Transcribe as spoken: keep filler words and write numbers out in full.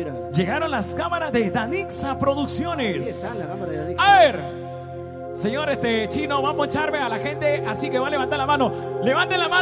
mira. Llegaron las cámaras de Danixa Producciones. Ahí está la cámara de Danixa. A ver, señor este Chino, vamos a echarme a la gente, así que va a levantar la mano. Levanten la mano.